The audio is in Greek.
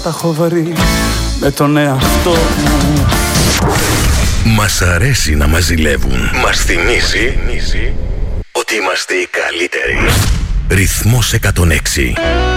τα έχω βρει με τον εαυτό μου. Μας αρέσει να μας ζηλεύουν. Μας θυμίζει ότι είμαστε οι καλύτεροι. Ρυθμός 106.